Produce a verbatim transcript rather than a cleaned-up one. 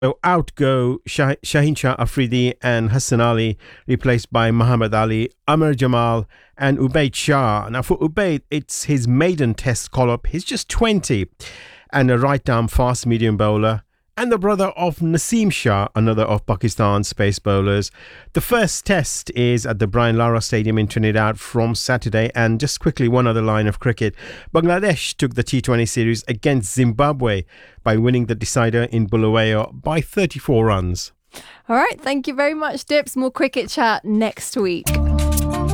So out go Shah- Shaheen Shah Afridi and Hassan Ali, replaced by Muhammad Ali, Amar Jamal, and Ubaid Shah. Now, for Ubaid, it's his maiden test call up. He's just twenty and a right arm fast medium bowler, and the brother of Naseem Shah, another of Pakistan's pace bowlers. The first test is at the Brian Lara Stadium in Trinidad from Saturday. And just quickly, one other line of cricket. Bangladesh took the T twenty series against Zimbabwe by winning the decider in Bulawayo by thirty-four runs. All right, thank you very much, Dips. More cricket chat next week.